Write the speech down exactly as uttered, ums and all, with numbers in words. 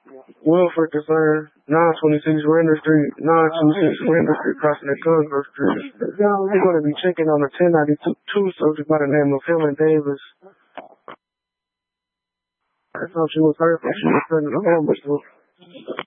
Wilford Design, nine twenty-six Render Street, nine twenty-six Render Street, crossing the Congo Street. They're going to be checking on a ten ninety-two subject by the name of Helen Davis. I thought she was hurt, but she was pregnant.